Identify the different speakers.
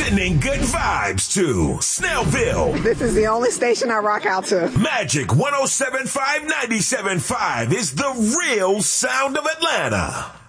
Speaker 1: Sending good vibes to Snellville.
Speaker 2: This is the only station I rock out to.
Speaker 1: Magic 107.5, 97.5 is the real sound of Atlanta.